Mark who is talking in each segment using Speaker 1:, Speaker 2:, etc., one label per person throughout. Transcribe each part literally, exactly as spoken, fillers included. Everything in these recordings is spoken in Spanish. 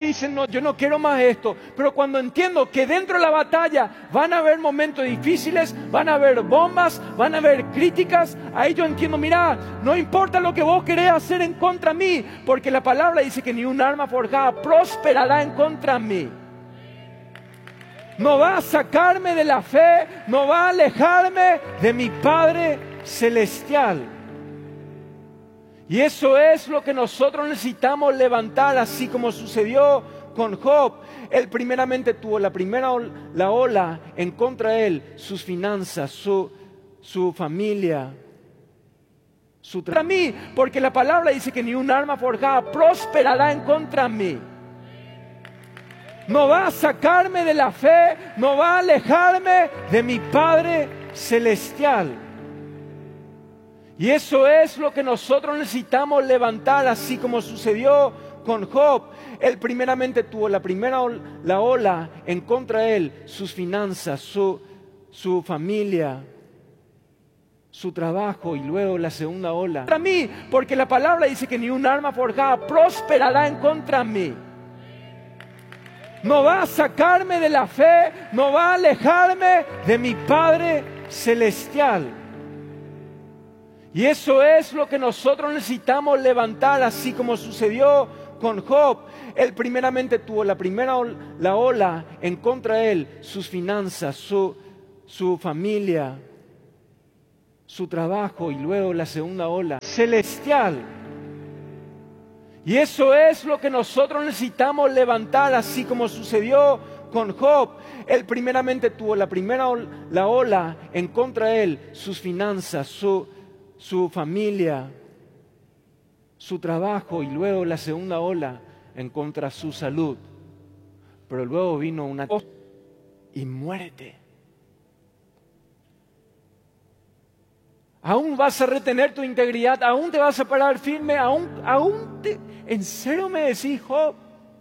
Speaker 1: dicen, no, yo no quiero más esto. Pero cuando entiendo que dentro de la batalla van a haber momentos difíciles, van a haber bombas, van a haber críticas, ahí yo entiendo, mira, no importa lo que vos querés hacer en contra mí, porque la palabra dice que ni un arma forjada prosperará en contra mí. No va a sacarme de la fe, no va a alejarme de mi Padre Celestial. Y eso es lo que nosotros necesitamos levantar, así como sucedió con Job. Él primeramente tuvo la primera ola, la ola en contra de él, sus finanzas, su, su familia, su trabajo. Mí, porque la palabra dice que ni un arma forjada prosperará en contra mí. No va a sacarme de la fe, no va a alejarme de mi Padre Celestial. Y eso es lo que nosotros necesitamos levantar, así como sucedió con Job. Él primeramente tuvo la primera ola, la ola en contra de él, sus finanzas, su, su familia, su trabajo, y luego la segunda ola. Contra mí, porque la palabra dice que ni un arma forjada prosperará en contra mí. No va a sacarme de la fe, no va a alejarme de mi Padre Celestial. Y eso es lo que nosotros necesitamos levantar, así como sucedió con Job. Él primeramente tuvo la primera ola, la ola en contra de él, sus finanzas, su, su familia, su trabajo, y luego la segunda ola celestial. Y eso es lo que nosotros necesitamos levantar, así como sucedió con Job. Él primeramente tuvo la primera ola, la ola en contra de él, sus finanzas, su, su familia, su trabajo, y luego la segunda ola en contra de su salud. Pero luego vino una y muérete. Aún vas a retener tu integridad, aún te vas a parar firme, aún, aún te... ¿En serio me decís, Job?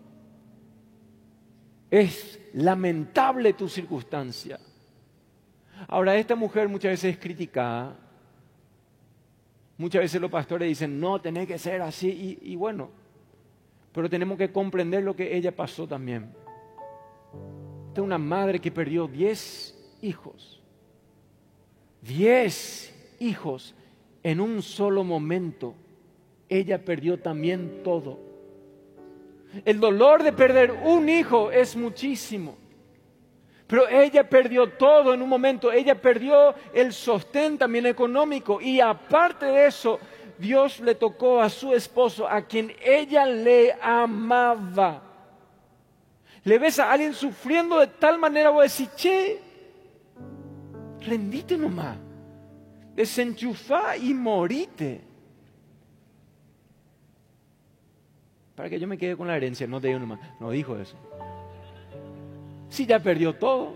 Speaker 1: Es lamentable tu circunstancia. Ahora, esta mujer muchas veces es criticada. Muchas veces los pastores dicen, no, tenés que ser así, y, y bueno, pero tenemos que comprender lo que ella pasó también. Esta es una madre que perdió diez hijos. Diez hijos en un solo momento. Ella perdió también todo. El dolor de perder un hijo es muchísimo. Pero ella perdió todo en un momento. Ella perdió el sostén también económico. Y aparte de eso, Dios le tocó a su esposo, a quien ella le amaba. Le ves a alguien sufriendo de tal manera, vos decís, che, rendite nomás. Desenchufá y morite. Para que yo me quede con la herencia, no te digo nomás. No dijo eso. Si ya perdió todo.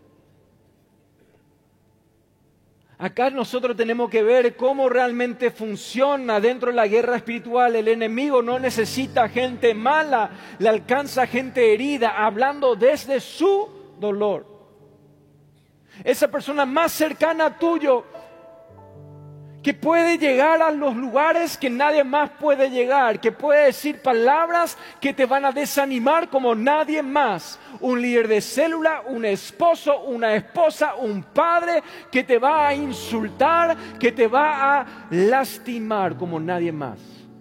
Speaker 1: Acá nosotros tenemos que ver cómo realmente funciona dentro de la guerra espiritual. El enemigo no necesita gente mala, le alcanza gente herida, hablando desde su dolor. Esa persona más cercana a tuyo, que puede llegar a los lugares que nadie más puede llegar, que puede decir palabras que te van a desanimar como nadie más. Un líder de célula, un esposo, una esposa, un padre que te va a insultar, que te va a lastimar como nadie más.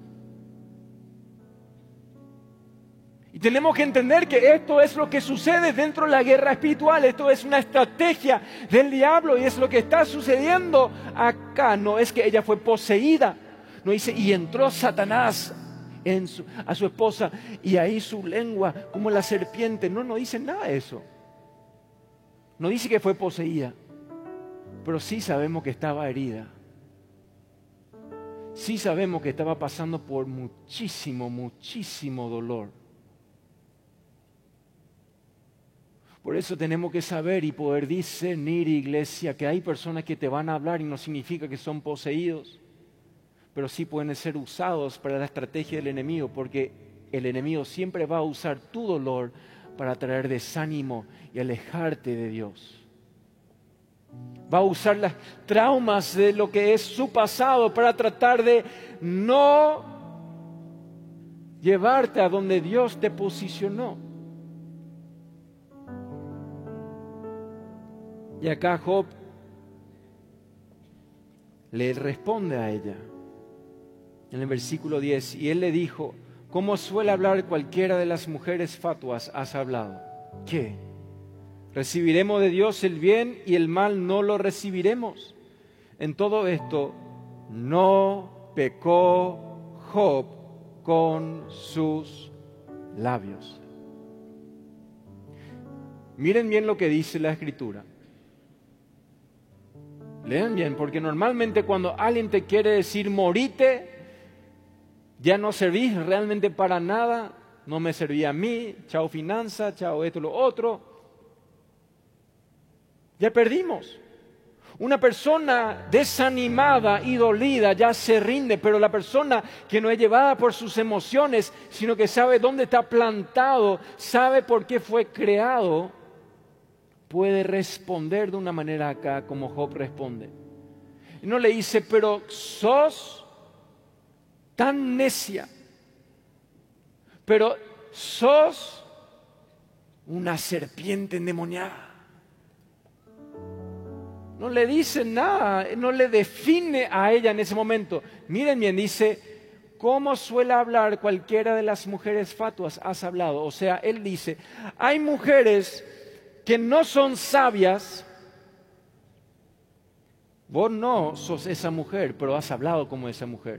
Speaker 1: Y tenemos que entender que esto es lo que sucede dentro de la guerra espiritual. Esto es una estrategia del diablo y es lo que está sucediendo acá. No es que ella fue poseída. No dice, y entró Satanás en su, a su esposa y ahí su lengua como la serpiente. No, no dice nada de eso. No dice que fue poseída. Pero sí sabemos que estaba herida. Sí sabemos que estaba pasando por muchísimo, muchísimo dolor. Por eso tenemos que saber y poder discernir, iglesia, que hay personas que te van a hablar y no significa que son poseídos, pero sí pueden ser usados para la estrategia del enemigo, porque el enemigo siempre va a usar tu dolor para traer desánimo y alejarte de Dios. Va a usar las traumas de lo que es su pasado para tratar de no llevarte a donde Dios te posicionó. Y acá Job le responde a ella en el versículo diez, y él le dijo: ¿cómo suele hablar cualquiera de las mujeres fatuas has hablado? ¿Qué? ¿Recibiremos de Dios el bien y el mal no lo recibiremos? En todo esto no pecó Job con sus labios. Miren bien lo que dice la Escritura. Lean bien, porque normalmente cuando alguien te quiere decir morite, ya no servís realmente para nada, no me servía a mí, chao finanza, chao esto, lo otro. Ya perdimos. Una persona desanimada y dolida ya se rinde, pero la persona que no es llevada por sus emociones, sino que sabe dónde está plantado, sabe por qué fue creado, puede responder de una manera acá como Job responde. Y no le dice: pero sos tan necia, pero sos una serpiente endemoniada. No le dice nada, no le define a ella en ese momento. Miren bien, dice: ¿cómo suele hablar cualquiera de las mujeres fatuas has hablado? O sea, él dice, hay mujeres que no son sabias. Vos no sos esa mujer, pero has hablado como esa mujer.